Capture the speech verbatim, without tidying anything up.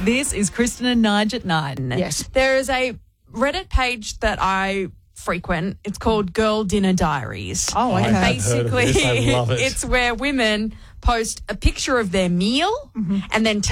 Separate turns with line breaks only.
This is Kristen and Nige at nine.
Yes. There is a Reddit page that I frequent. It's called Girl Dinner Diaries.
Oh, okay.
And
I
have heard of
basically,
this. I love it.
it's where women post a picture of their meal and then